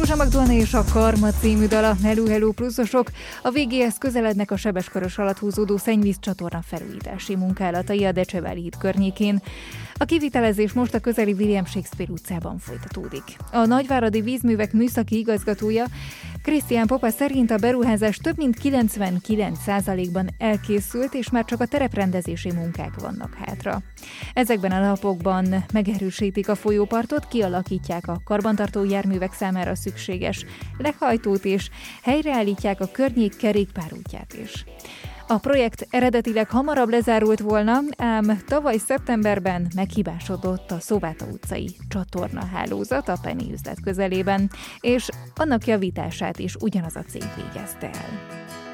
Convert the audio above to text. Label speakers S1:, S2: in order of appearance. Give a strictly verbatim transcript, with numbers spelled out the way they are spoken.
S1: Dózsa Magdolna és a Karma című dala. Hello, hello pluszosok! A végéhez közelednek a Sebes-Körös alatt húzódó szennyvíz csatorna felújítási munkálatai a Decseváli híd környékén. A kivitelezés most a közeli William Shakespeare utcában folytatódik. A Nagyváradi Vízművek műszaki igazgatója, Krisztián Popa szerint a beruházás több mint kilencvenkilenc százalékban elkészült, és már csak a tereprendezési munkák vannak hátra. Ezekben a napokban megerősítik a folyópartot, kialakítják a karbantartó járművek számára szükséges lehajtót, és helyreállítják a környék kerékpárútját is. A projekt eredetileg hamarabb lezárult volna, ám tavaly szeptemberben meghibásodott a Szováta utcai csatornahálózat a Penny üzlet közelében, és annak javítását is ugyanaz a cég végezte el.